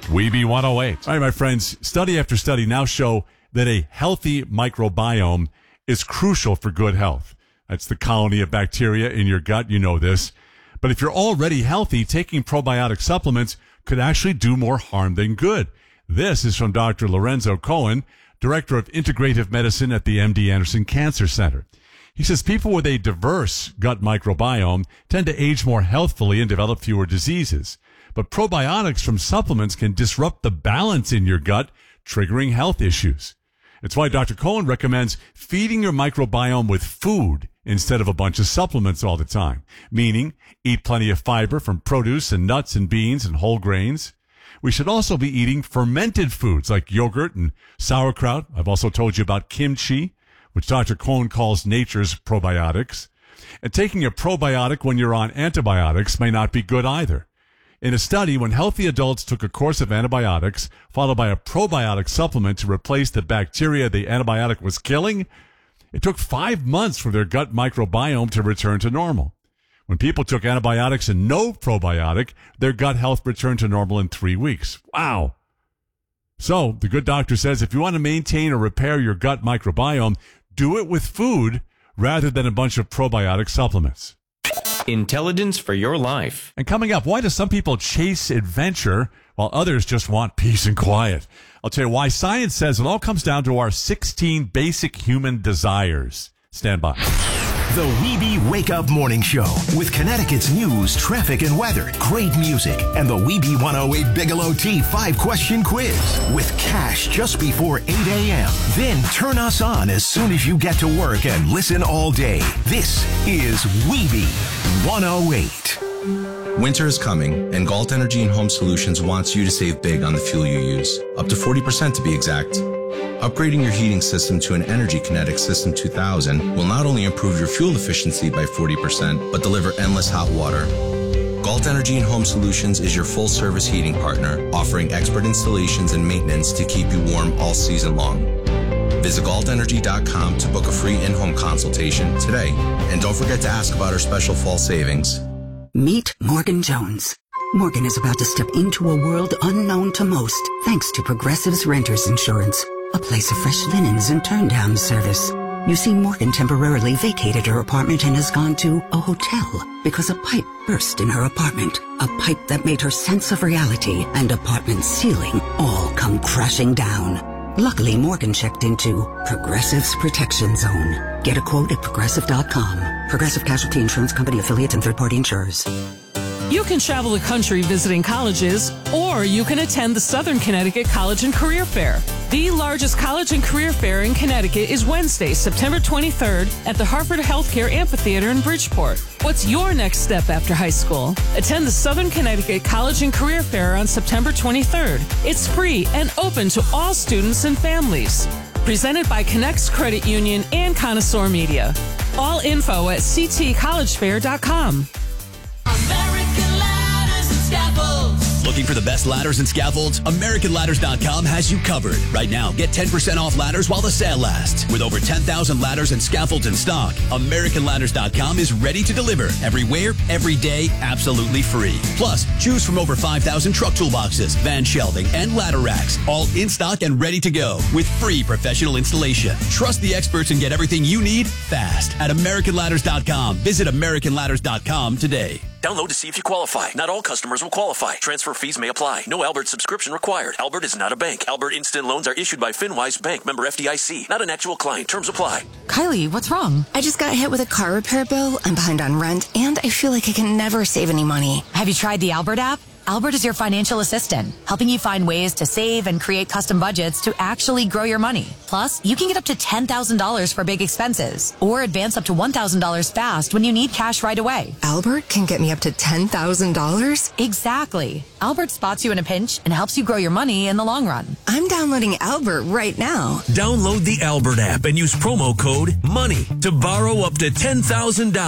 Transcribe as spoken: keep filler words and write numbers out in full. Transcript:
Weeby one oh eight. All right, my friends, study after study now show that a healthy microbiome is crucial for good health. That's the colony of bacteria in your gut. You know this. But if you're already healthy, taking probiotic supplements could actually do more harm than good. This is from Doctor Lorenzo Cohen, Director of Integrative Medicine at the M D Anderson Cancer Center. He says people with a diverse gut microbiome tend to age more healthfully and develop fewer diseases. But probiotics from supplements can disrupt the balance in your gut, triggering health issues. It's why Doctor Cohen recommends feeding your microbiome with food instead of a bunch of supplements all the time, meaning eat plenty of fiber from produce and nuts and beans and whole grains. We should also be eating fermented foods like yogurt and sauerkraut. I've also told you about kimchi, which Doctor Cohen calls nature's probiotics. And taking a probiotic when you're on antibiotics may not be good either. In a study, when healthy adults took a course of antibiotics followed by a probiotic supplement to replace the bacteria the antibiotic was killing, it took five months for their gut microbiome to return to normal. When people took antibiotics and no probiotic, their gut health returned to normal in three weeks. Wow. So, the good doctor says if you want to maintain or repair your gut microbiome, do it with food rather than a bunch of probiotic supplements. Intelligence for your life. And coming up, why do some people chase adventure while others just want peace and quiet? I'll tell you why science says it all comes down to our sixteen basic human desires. Stand by. The Weeby Wake Up Morning Show with Connecticut's news, traffic, and weather, great music, and the Weeby one oh eight Bigelow Tea five-question quiz with cash just before eight a.m. Then turn us on as soon as you get to work and listen all day. This is Weeby one oh eight. Winter is coming, and Galt Energy and Home Solutions wants you to save big on the fuel you use, up to forty percent to be exact. Upgrading your heating system to an Energy Kinetic System two thousand will not only improve your fuel efficiency by forty percent, but deliver endless hot water. Galt Energy and Home Solutions is your full-service heating partner, offering expert installations and maintenance to keep you warm all season long. Visit galt energy dot com to book a free in-home consultation today. And don't forget to ask about our special fall savings. Meet Morgan Jones. Morgan is about to step into a world unknown to most, thanks to Progressive's Renters Insurance, a place of fresh linens and turn-down service. You see, Morgan temporarily vacated her apartment and has gone to a hotel because a pipe burst in her apartment, a pipe that made her sense of reality and apartment ceiling all come crashing down. Luckily, Morgan checked into Progressive's Protection Zone. Get a quote at progressive dot com. Progressive Casualty Insurance Company affiliates and third-party insurers. You can travel the country visiting colleges, or you can attend the Southern Connecticut College and Career Fair. The largest college and career fair in Connecticut is Wednesday, September twenty-third at the Hartford Healthcare Amphitheater in Bridgeport. What's your next step after high school? Attend the Southern Connecticut College and Career Fair on September twenty-third. It's free and open to all students and families. Presented by Connects Credit Union and Connoisseur Media. All info at c t college fair dot com. American Ladders and Scaffolds. Looking for the best ladders and scaffolds? American Ladders dot com has you covered. Right now, get ten percent off ladders while the sale lasts. With over ten thousand ladders and scaffolds in stock, American Ladders dot com is ready to deliver everywhere, every day, absolutely free. Plus, choose from over five thousand truck toolboxes, van shelving, and ladder racks, all in stock and ready to go with free professional installation. Trust the experts and get everything you need fast at American Ladders dot com. Visit American Ladders dot com today. Download to see if you qualify. Not all customers will qualify. Transfer fees may apply. No Albert subscription required. Albert is not a bank. Albert Instant Loans are issued by FinWise Bank, member F D I C. Not an actual client. Terms apply. Kylie, what's wrong? I just got hit with a car repair bill. I'm behind on rent, and I feel like I can never save any money. Have you tried the Albert app? Albert is your financial assistant, helping you find ways to save and create custom budgets to actually grow your money. Plus, you can get up to ten thousand dollars for big expenses or advance up to one thousand dollars fast when you need cash right away. Albert can get me up to ten thousand dollars? Exactly. Albert spots you in a pinch and helps you grow your money in the long run. I'm downloading Albert right now. Download the Albert app and use promo code MONEY to borrow up to ten thousand dollars.